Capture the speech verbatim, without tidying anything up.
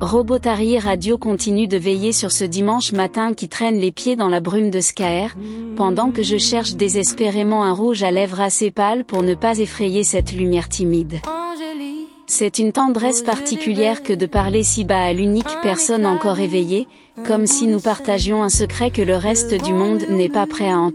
Robotari Radio continue de veiller sur ce dimanche matin qui traîne les pieds dans la brume de Skaer, pendant que je cherche désespérément un rouge à lèvres assez pâle pour ne pas effrayer cette lumière timide. C'est une tendresse particulière que de parler si bas à l'unique personne encore éveillée, comme si nous partagions un secret que le reste du monde n'est pas prêt à entendre.